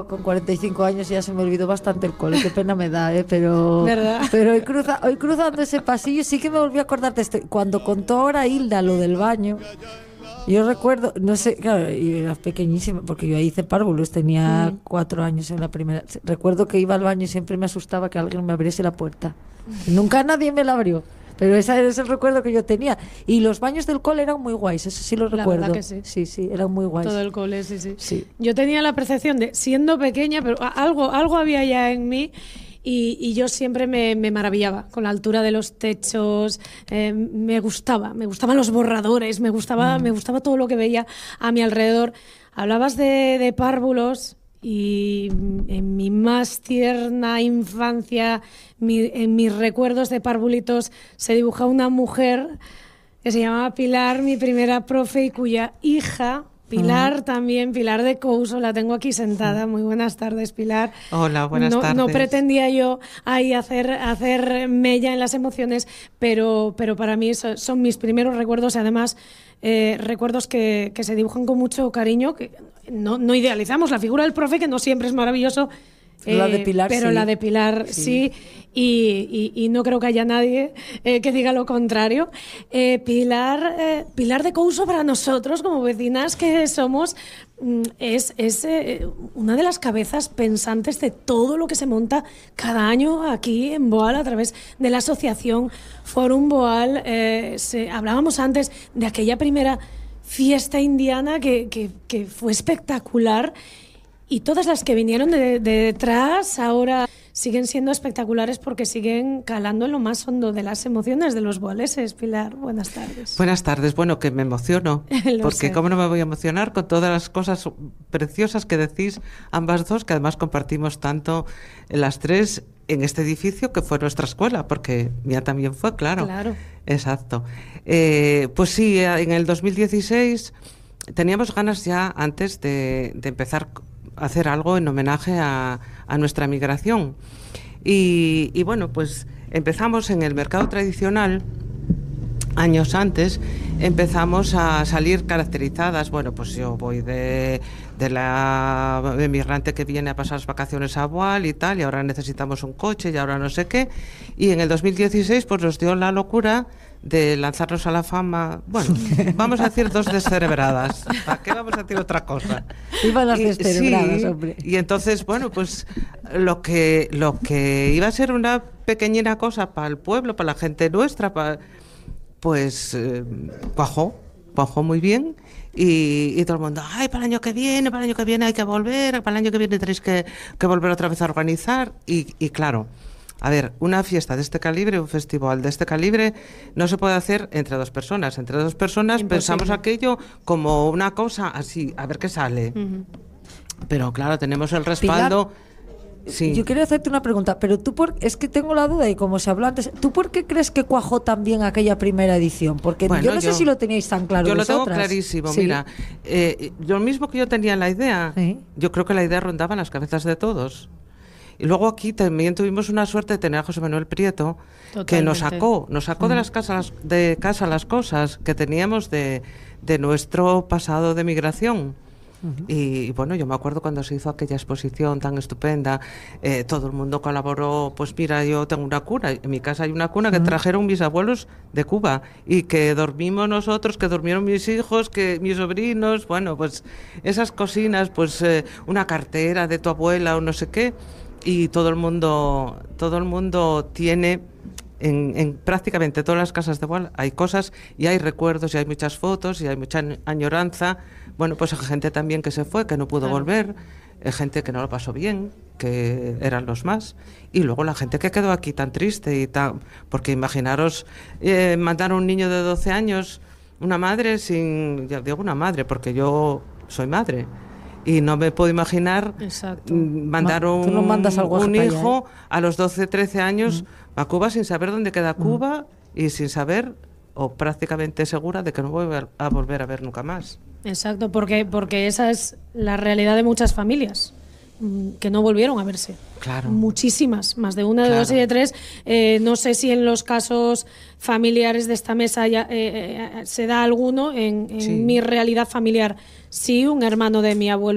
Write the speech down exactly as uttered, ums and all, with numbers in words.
con cuarenta y cinco años y ya se me olvidó bastante el cole, qué pena me da, ¿eh? Pero, ¿verdad? pero hoy, cruza, hoy cruzando ese pasillo sí que me volví a acordar de esto. Cuando contó ahora Hilda lo del baño, yo recuerdo, no sé, claro, y era pequeñísima, porque yo ahí hice párvulos, tenía mm. cuatro años en la primera. Recuerdo que iba al baño y siempre me asustaba que alguien me abriese la puerta. Nunca nadie me la abrió. Pero ese es el recuerdo que yo tenía. Y los baños del cole eran muy guays, eso sí lo recuerdo. La verdad que sí. Sí, sí, eran muy guays. Todo el cole, sí, sí, sí. Yo tenía la percepción de, siendo pequeña, pero algo, algo había ya en mí, y, y yo siempre me, me maravillaba con la altura de los techos, eh, me gustaba, me gustaban los borradores, me gustaba, mm. me gustaba todo lo que veía a mi alrededor. Hablabas de, de párvulos... Y en mi más tierna infancia, mi, en mis recuerdos de parvulitos, se dibujaba una mujer que se llamaba Pilar, mi primera profe, y cuya hija, Pilar uh-huh. también, Pilar de Couso, la tengo aquí sentada. Muy buenas tardes, Pilar. Hola, buenas no, tardes. No pretendía yo ahí hacer, hacer mella en las emociones, pero, pero para mí son, son mis primeros recuerdos, y además eh, recuerdos que, que se dibujan con mucho cariño, que no, no idealizamos la figura del profe, que no siempre es maravilloso. La de Pilar, eh, pero sí. la de Pilar sí, sí y, y, y no creo que haya nadie eh, que diga lo contrario. Eh, Pilar, eh, Pilar de Couso, para nosotros como vecinas que somos, es, es eh, una de las cabezas pensantes de todo lo que se monta cada año aquí en Boal a través de la asociación Forum Boal. Eh, se, hablábamos antes de aquella primera fiesta indiana que, que, que fue espectacular. Y todas las que vinieron de, de detrás ahora siguen siendo espectaculares porque siguen calando en lo más hondo de las emociones de los boaleses. Pilar, buenas tardes. Buenas tardes. Bueno, que me emociono, porque sé. cómo no me voy a emocionar con todas las cosas preciosas que decís ambas dos, que además compartimos tanto las tres en este edificio que fue nuestra escuela, porque mía también fue, claro. Claro. Exacto. Eh, pues sí, en el dos mil dieciséis teníamos ganas ya antes de, de empezar hacer algo en homenaje a, a nuestra migración. Y, y bueno, pues empezamos en el mercado tradicional, años antes, empezamos a salir caracterizadas. Bueno, pues yo voy de, de la emigrante que viene a pasar las vacaciones a Boal y tal, y ahora necesitamos un coche y ahora no sé qué. Y en el dos mil dieciséis pues nos dio la locura de lanzarnos a la fama. Bueno, vamos a decir dos descerebradas. ¿Para qué vamos a decir otra cosa? Iban las descerebradas, sí, hombre. Y entonces, bueno, pues lo que lo que iba a ser una pequeñina cosa para el pueblo, para la gente nuestra, para, pues eh, cuajó, cuajó muy bien. Y, y todo el mundo, ay, para el año que viene, para el año que viene hay que volver, para el año que viene tenéis que, que volver otra vez a organizar. Y, y claro, a ver, una fiesta de este calibre, un festival de este calibre, no se puede hacer entre dos personas. Entre dos personas Imposible. Pensamos aquello como una cosa así, a ver qué sale. Uh-huh. Pero claro, tenemos el respaldo. Pilar, sí. Yo quería hacerte una pregunta, pero tú, por, es que tengo la duda, y como se habló antes, ¿tú por qué crees que cuajó tan bien aquella primera edición? Porque bueno, yo no yo, sé si lo teníais tan claro Yo vosotras. Lo tengo clarísimo, sí. Mira. Eh, lo mismo que yo tenía la idea, sí. Yo creo que la idea rondaba en las cabezas de todos. Y luego aquí también tuvimos una suerte de tener a José Manuel Prieto, Totalmente. que nos sacó, nos sacó mm. de las casas, de casa las cosas que teníamos de, de nuestro pasado de migración. Uh-huh. Y, y bueno, yo me acuerdo cuando se hizo aquella exposición tan estupenda, eh, todo el mundo colaboró. Pues mira, yo tengo una cuna, en mi casa hay una cuna que uh-huh. trajeron mis abuelos de Cuba y que dormimos nosotros, que durmieron mis hijos, que mis sobrinos. Bueno, pues esas cocinas, pues eh, una cartera de tu abuela o no sé qué. Y todo el mundo todo el mundo tiene en, en prácticamente todas las casas de Boal hay cosas y hay recuerdos y hay muchas fotos y hay mucha añoranza. Bueno, pues hay gente también que se fue, que no pudo claro. volver, hay gente que no lo pasó bien, que eran los más, y luego la gente que quedó aquí tan triste y tan, porque imaginaros eh, mandar a un niño de doce años, una madre sin, ya digo una madre porque yo soy madre. Y no me puedo imaginar Exacto. mandar un, no un hijo allá, ¿eh? a los doce, trece años mm. a Cuba sin saber dónde queda Cuba mm. y sin saber, o prácticamente segura, de que no voy a volver a ver nunca más. Exacto, porque, porque esa es la realidad de muchas familias, que no volvieron a verse. Claro. Muchísimas, más de una, de claro. dos y de tres. Eh, no sé si en los casos familiares de esta mesa ya, eh, eh, se da alguno. En, en sí. mi realidad familiar, sí, un hermano de mi abuelo